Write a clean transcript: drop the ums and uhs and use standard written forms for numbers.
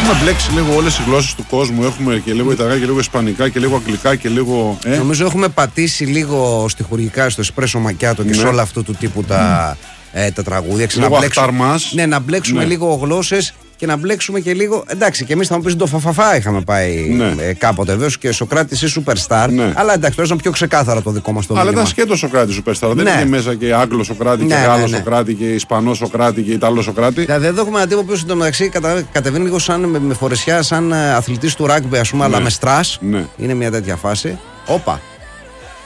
Έχουμε μπλέξει λίγο όλες οι γλώσσες του κόσμου. Έχουμε και λίγο Ιταλικά και λίγο Ισπανικά και λίγο Αγγλικά και λίγο. Νομίζω έχουμε πατήσει λίγο στιχουργικά στο Espresso Macchiato και σε όλα αυτού του τύπου τα τραγούδια. Ναι, να μπλέξουμε λίγο γλώσσες και να μπλέξουμε και λίγο. Εντάξει, και εμείς θα μου πεις το φαφαφά είχαμε πάει κάποτε βέβαια και Σοκράτης ή Superstar. Ναι. Αλλά εντάξει, τώρα ήταν πιο ξεκάθαρα το δικό μας το μήνυμα. Αλλά ήταν σκέτο Σοκράτη Superstar. Δεν είναι μέσα και Άγγλο Σοκράτη και Γάλλο Σοκράτη και Ισπανό Σοκράτη και Ιταλό Σοκράτη. Δηλαδή εδώ έχουμε έναν τύπο που εντωμεταξύ κατεβαίνει λίγο σαν με φορεσιά, σαν αθλητής του ράγκμπι, ας πούμε, αλλά με στρας. Είναι μια τέτοια φάση. Όπα.